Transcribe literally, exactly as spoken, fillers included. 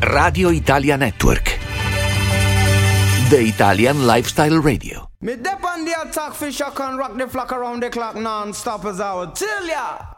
Radio Italia Network. The Italian Lifestyle Radio. Me dep on the attack fish, I can rock the flock around the clock non-stop as I would tell ya.